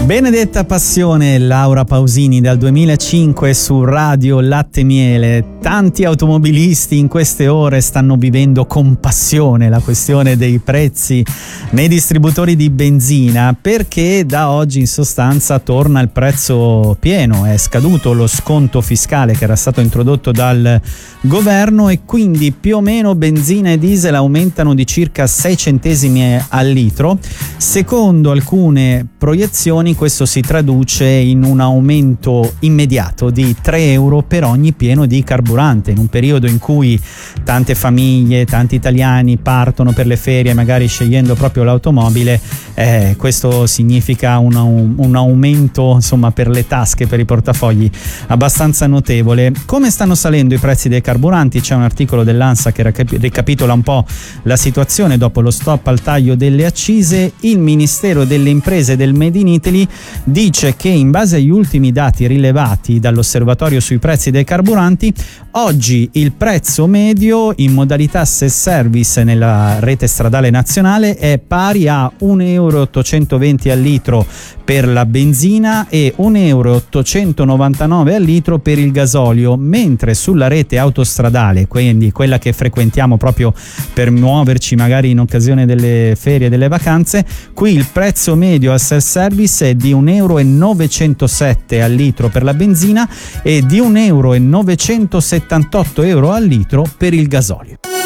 Benedetta Passione, Laura Pausini dal 2005 su Radio Latte e Miele. Tanti automobilisti in queste ore stanno vivendo con passione la questione dei prezzi nei distributori di benzina, perché da oggi in sostanza torna il prezzo pieno, è scaduto lo sconto fiscale che era stato introdotto dal governo e quindi più o meno benzina e diesel aumentano di circa 6 centesimi al litro. Secondo alcune proiezioni questo si traduce in un aumento immediato di 3 euro per ogni pieno di carburante, in un periodo in cui tante famiglie, tanti italiani partono per le ferie magari scegliendo proprio l'automobile. Questo significa un aumento, insomma, per le tasche, per i portafogli abbastanza notevole. Come stanno salendo i prezzi dei carburanti? C'è un articolo dell'ANSA che ricapitola un po' la situazione dopo lo stop al taglio delle accise. Il Ministero delle Imprese del Made in Italy dice che in base agli ultimi dati rilevati dall'osservatorio sui prezzi dei carburanti, oggi il prezzo medio in modalità self-service nella rete stradale nazionale è pari a 1,820 euro al litro per la benzina e 1,899 euro al litro per il gasolio, mentre sulla rete autostradale, quindi quella che frequentiamo proprio per muoverci magari in occasione delle ferie, delle vacanze, qui il prezzo medio al self-service è di 1,907 euro al litro per la benzina e di 1,978 euro al litro per il gasolio.